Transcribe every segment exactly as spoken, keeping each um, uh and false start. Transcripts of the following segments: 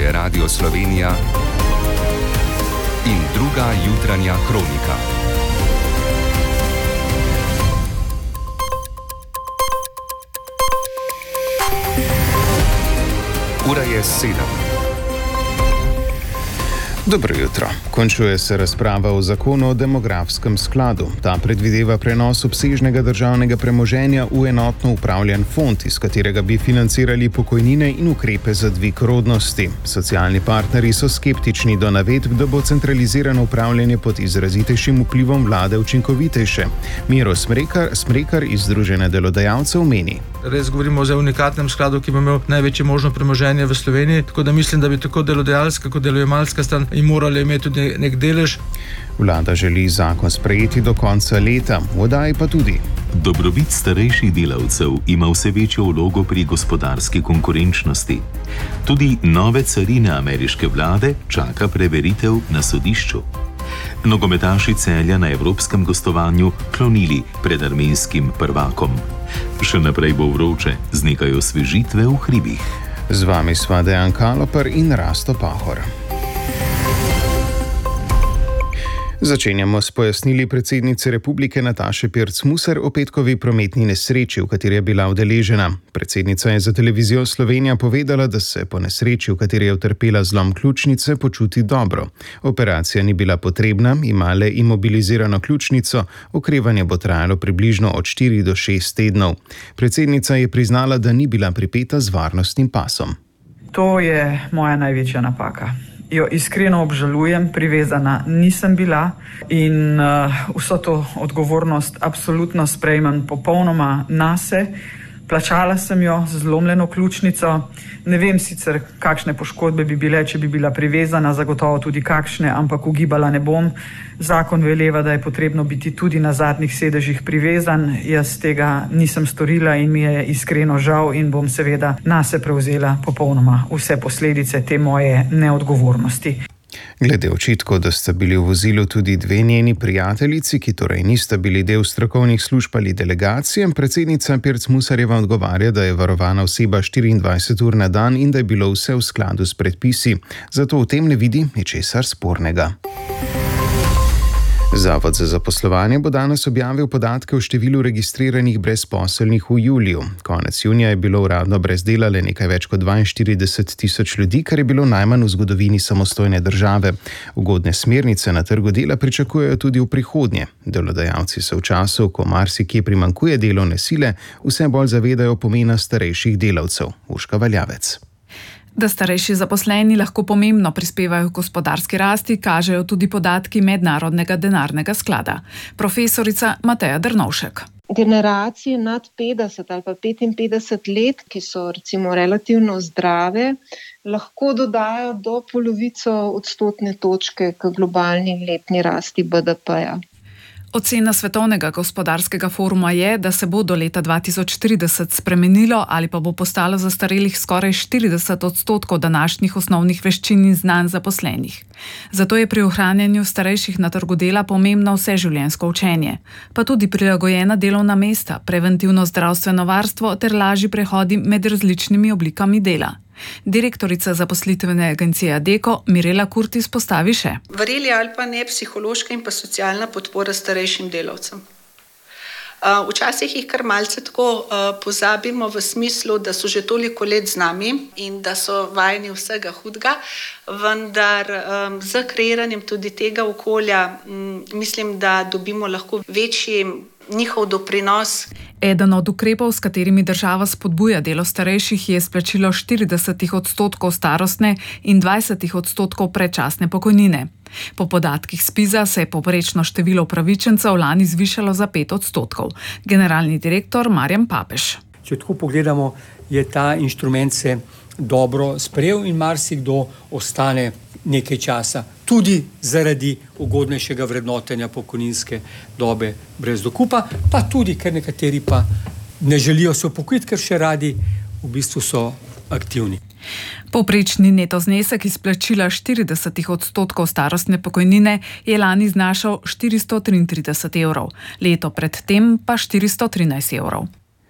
je Radio Slovenija in druga jutranja kronika. Ura je sedem. Dobro jutro. Končuje se razprava o zakonu o demografskem skladu. Ta predvideva prenos obsežnega državnega premoženja v enotno upravljan fond, iz katerega bi financirali pokojnine in ukrepe za dvig rodnosti. Socialni partnerji so skeptični do navedb, da bo centralizirano upravljanje pod izrazitejšim vplivom vlade učinkovitejše. Miro Smrekar, Smrekar iz Združenja delodajalcev meni. Res govorimo o unikatnem skladu, ki bo imel največje možno premoženje v Sloveniji, tako da mislim, da bi tako delodajalska kot delojemalska stran in morali imeti tudi nek delež. Vlada želi zakon sprejeti do konca leta, v oddaji pa tudi. Dobrobit starejših delavcev ima vse večjo vlogo pri gospodarski konkurenčnosti. Tudi nove carine ameriške vlade čaka preveritev na sodišču. Nogometaši Celja na evropskem gostovanju klonili pred armenskim prvakom. Še naprej bo vroče, z nekaj osvežitve v hribih. Z vami sva Dejan Kaloper in Rasto Pahor. Začenjamo s pojasnili predsednice Republike Nataše Pirc Musar o petkovi prometni nesreči, v kateri je bila udeležena. Predsednica je za televizijo Slovenija povedala, da se po nesreči, v kateri je utrpela zlom ključnice, počuti dobro. Operacija ni bila potrebna, ima le imobilizirano ključnico, okrevanje bo trajalo približno od štiri do šest tednov. Predsednica je priznala, da ni bila pripeta z varnostnim pasom. To je moja največja napaka. Jo iskreno obžalujem, privezana nisem bila in uh, vso to odgovornost absolutno sprejmem popolnoma nase. Plačala sem jo z zlomljeno ključnico. Ne vem sicer, kakšne poškodbe bi bile, če bi bila privezana, zagotovo tudi kakšne, ampak ugibala ne bom. Zakon veleva, da je potrebno biti tudi na zadnjih sedežih privezan. Jaz tega nisem storila in mi je iskreno žal in bom seveda nase prevzela popolnoma vse posledice te moje neodgovornosti. Glede očitkov, da sta bili v vozilu tudi dve njeni prijateljici, ki torej nista bili del strokovnih služb ali delegacije, predsednica Pirc Musarjeva odgovarja, da je varovana oseba štiriindvajset ur na dan in da je bilo vse v skladu s predpisi. Zato v tem ne vidi ničesar spornega. Zavod za zaposlovanje bo danes objavil podatke o številu registriranih brezposelnih v juliju. Konec junija je bilo uradno brez dela le nekaj več kot dvainštirideset tisoč ljudi, kar je bilo najmanj v zgodovini samostojne države. Ugodne smernice na trgu dela pričakujejo tudi v prihodnje. Delodajalci se v času, ko marsikje primanjkuje delovne sile, vse bolj zavedajo pomena starejših delavcev. Urška Valjavec. Da starejši zaposleni lahko pomembno prispevajo k gospodarski rasti, kažejo tudi podatki Mednarodnega denarnega sklada. Profesorica Mateja Drnovšek. Generacije nad petdeset ali pa petinpetdeset let, ki so recimo relativno zdrave, lahko dodajo do polovico odstotne točke k globalni letni rasti B D P-ja. Ocena Svetovnega gospodarskega foruma je, da se bo do leta dva tisoč trideset spremenilo ali pa bo postalo zastarelih skoraj štirideset odstotkov današnjih osnovnih veščin in znanj zaposlenih. Zato je pri ohranjanju starejših na trgu dela pomembno vseživljenjsko učenje, pa tudi prilagojena delovna mesta, preventivno zdravstveno varstvo ter lažji prehodi med različnimi oblikami dela. Direktorica zaposlitvene agencije Adecco Mirela Kurtis postavi še. Verjeli ali pa ne, psihološka in pa socialna podpora starejšim delavcem. Včasih jih kar malce tako pozabimo v smislu, da so že toliko let z nami in da so vajeni vsega hudega, vendar z kreiranjem tudi tega okolja mislim, da dobimo lahko večji njihov doprinos. Eden od ukrepov, s katerimi država spodbuja delo starejših, je splačilo štirideset odstotkov starostne in dvajset odstotkov predčasne pokojnine. Po podatkih SPIZ-a se je povprečno število upravičencev lani zvišalo za pet odstotkov. Generalni direktor Marjan Papež. Če tako pogledamo, je ta inštrument se dobro sprejel in marsikdo ostane nekaj časa. Tudi zaradi ugodnejšega vrednotenja pokojninske dobe brez dokupa, pa tudi, ker nekateri pa ne želijo se upokojiti, ker še radi v bistvu so aktivni. Povprečni neto znesek izplačila štirideset odstotkov starostne pokojnine je lani znašal štiristo triintrideset evrov, leto pred tem pa štiristo trinajst evrov.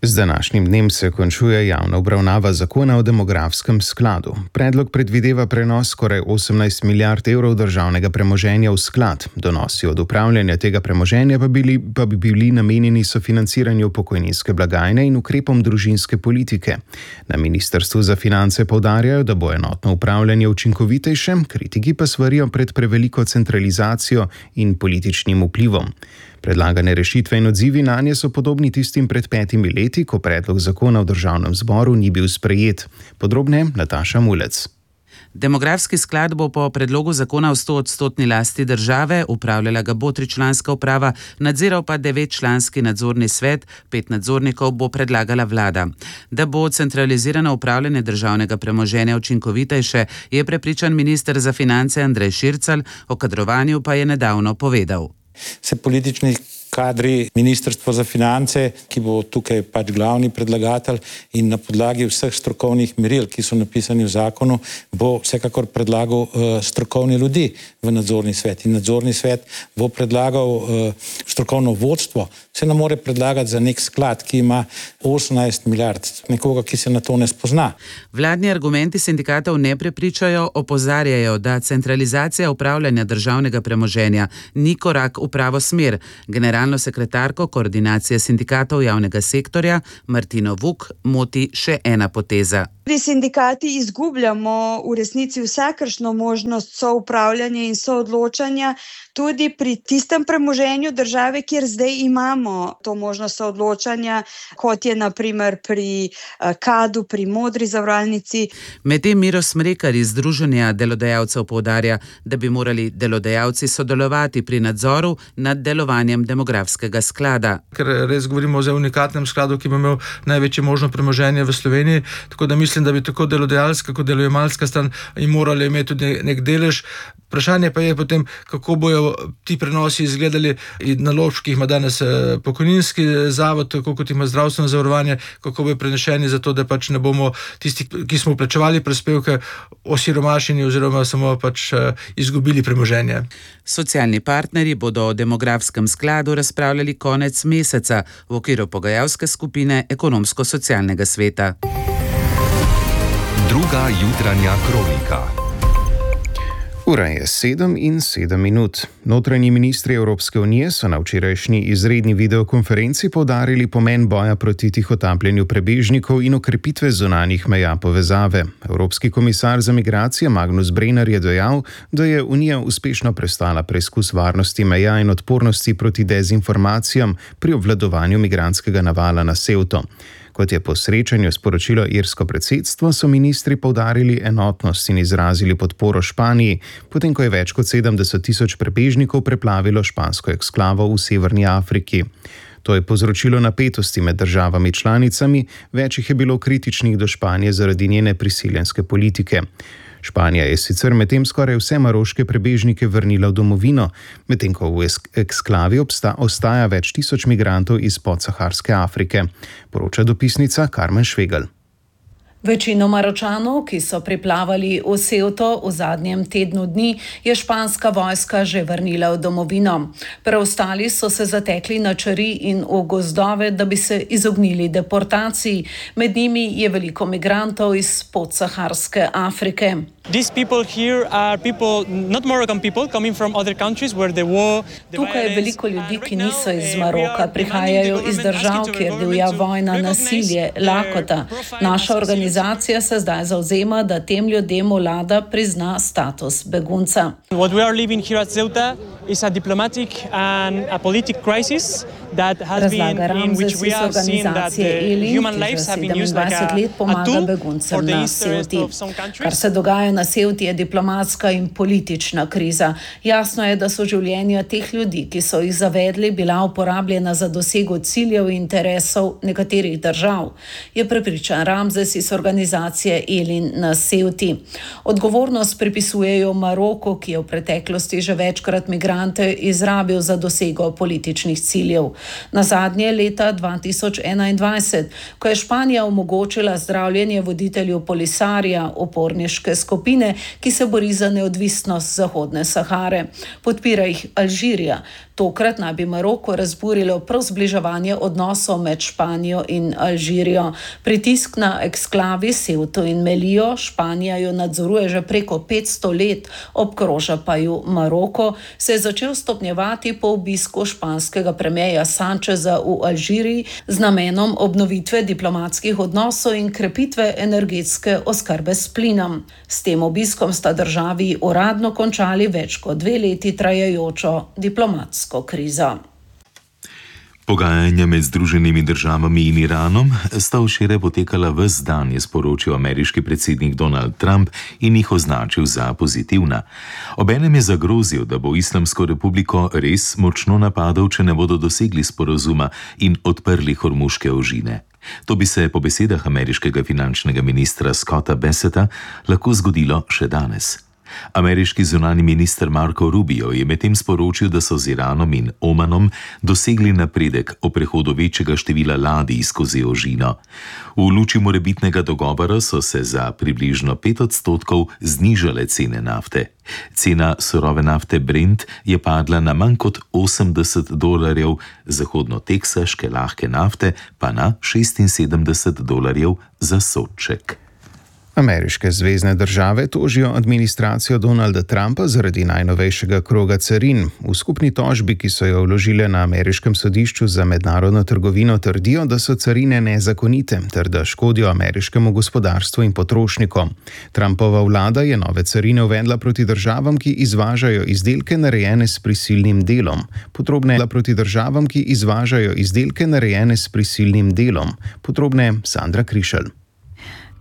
Z današnjim dnem se končuje javna obravnava zakona o demografskem skladu. Predlog predvideva prenos skoraj osemnajst milijard evrov državnega premoženja v sklad. Donosi od upravljanja tega premoženja pa, bili, pa bi bili namenjeni sofinanciranju pokojninske blagajne in ukrepom družinske politike. Na Ministrstvu za finance poudarjajo, da bo enotno upravljanje učinkovitejše, kritiki pa svarijo pred preveliko centralizacijo in političnim vplivom. Predlagane rešitve in odzivi nanje so podobni tistim pred petimi leti, ko predlog zakona v državnem zboru ni bil sprejet. Podrobneje Nataša Mulec. Demografski sklad bo po predlogu zakona v stoodstotni lasti države, upravljala ga bo tričlanska uprava, nadziral pa devetčlanski nadzorni svet, pet nadzornikov bo predlagala vlada. Da bo centralizirano upravljanje državnega premoženja učinkovitejše, je prepričan minister za finance Andrej Šircelj, o kadrovanju pa je nedavno povedal. Se politični kadri Ministrstvo za finance, ki bo tukaj pač glavni predlagatelj in na podlagi vseh strokovnih meril, ki so napisani v zakonu, bo vsekakor predlagal uh, strokovne ljudi v nadzorni svet. In nadzorni svet bo predlagal uh, strokovno vodstvo. Se ne more predlagati za nek sklad, ki ima osemnajst milijard, nekoga, ki se na to ne spozna. Vladni argumenti sindikatov ne prepričajo, opozarjajo, da centralizacija upravljanja državnega premoženja ni korak v pravo smer. Generalno sekretarko koordinacije sindikatov javnega sektorja Martino Vuk moti še ena poteza. Pri sindikati izgubljamo v resnici vsakršno možnost soupravljanja in soodločanja tudi pri tistem premoženju države, kjer zdaj imamo to možnost soodločanja, kot je na primer pri Kadu, pri Modri zavarovalnici. Medtem Miro Smrekar iz Združenja delodajalcev poudarja, da bi morali delodajalci sodelovati pri nadzoru nad delovanjem demografskega sklada. Ker res govorimo o unikatnem skladu, ki bo imel največje možno premoženje v Sloveniji, tako da mislim, da bi tako delodajalska kot delojemalska stran in morali imeti tudi nek delež. Vprašanje pa je potem, kako bojo ti prenosi izgledali in naložb, ki jih ima danes pokojninski zavod, tako kot ima zdravstveno zavarovanje, kako bojo prenešeni za to, da pač ne bomo tisti, ki smo plačevali prispevke, osiromašeni oziroma samo pač izgubili premoženje. Socialni partnerji bodo o demografskem skladu razpravljali konec meseca v okviru pogajalske skupine ekonomsko-socialnega sveta. Druga jutranja kronika. Ura je sedem in sedem minut. Notranji ministri Evropske unije so na včerajšnji izredni videokonferenci poudarili pomen boja proti tihotapljenju prebežnikov in okrepitve zunanjih meja povezave. Evropski komisar za migracije Magnus Brenner je dejal, da je Unija uspešno prestala preizkus varnosti meja in odpornosti proti dezinformacijam pri obvladovanju migrantskega navala na Ceuto. Kot je po srečanju sporočilo irsko predsedstvo, so ministri poudarili enotnost in izrazili podporo Španiji, potem ko je več kot sedemdeset tisoč prebežnikov preplavilo špansko eksklavo v severni Afriki. To je povzročilo napetosti med državami članicami, več jih je bilo kritičnih do Španije zaradi njene priseljenske politike. Španija je sicer medtem skoraj vse maroške prebežnike vrnila v domovino, medtem ko v eksklavi obsta, ostaja več tisoč migrantov iz podsaharske Afrike, poroča dopisnica Karmen Švegelj. Večino Maročanov, ki so priplavali v Ceuto v zadnjem tednu dni, je španska vojska že vrnila v domovino. Preostali so se zatekli na čeri in v gozdove, da bi se izognili deportaciji. Med njimi je veliko migrantov iz podsaharske Afrike. Tukaj je veliko ljudi, ki niso iz Maroka, prihajajo iz držav, kjer divja vojna, nasilje, lakota. Naša organizacija se zdaj zavzema, da tem ljudem vlada prizna status begunca. Razlaga Ramzes iz organizacije Elin, ki že sedemindvajset let pomaga beguncem na Ceuti. Kar se dogaja na Ceuti, je diplomatska in politična kriza. Jasno je, da so življenja teh ljudi, ki so jih zavedli, bila uporabljena za dosego ciljev in interesov nekaterih držav, je prepričan Ramzes iz organizacije Elin na Ceuti. Odgovornost pripisujejo Maroku, ki je v preteklosti že večkrat migrante izrabil za dosego političnih ciljev. Nazadnje leta dva tisoč enaindvajset, ko je Španija omogočila zdravljenje voditelju Polisarija, uporniške skupine, ki se bori za neodvisnost Zahodne Sahare. Podpira jih Alžirija. Tokrat naj bi Maroko razburilo prav zbliževanje odnosov med Španijo in Alžirijo. Pritisk na eksklavi Ceuto in Melijo, Španija jo nadzoruje že preko petsto let, obkroža pa ju Maroko, se je začel stopnjevati po obisku španskega premierja Sancheza v Alžiriji z namenom obnovitve diplomatskih odnosov in krepitve energetske oskrbe s plinom. S tem obiskom sta državi uradno končali več kot dve leti trajajočo diplomatsko krizo. Pogajanja med Združenimi državami in Iranom sta včeraj potekala ves dan, je sporočil ameriški predsednik Donald Trump in jih označil za pozitivna. Obenem je zagrozil, da bo Islamsko republiko res močno napadal, če ne bodo dosegli sporazuma in odprli hormuške ožine. To bi se po besedah ameriškega finančnega ministra Scotta Bessetta lahko zgodilo še danes. Ameriški zunanji minister Marco Rubio je medtem sporočil, da so z Iranom in Omanom dosegli napredek o prehodu večjega števila ladij skozi ožino. V luči morebitnega dogovora so se za približno pet odstotkov znižale cene nafte. Cena surove nafte Brent je padla na manj kot osemdeset dolarjev, zahodno-teksaške lahke nafte pa na šestinsedemdeset dolarjev za sodček. Ameriške zvezne države tožijo administracijo Donalda Trumpa zaradi najnovejšega kroga carin. V skupni tožbi, ki so jo vložile na ameriškem sodišču za mednarodno trgovino, trdijo, da so carine nezakonite ter da škodijo ameriškemu gospodarstvu in potrošnikom. Trumpova vlada je nove carine uvedla proti državam, ki izvažajo izdelke narejene s prisilnim delom. Podrobneje proti državam, ki izvažajo izdelke narejene s prisilnim delom. Podrobneje Sandra Krišelj.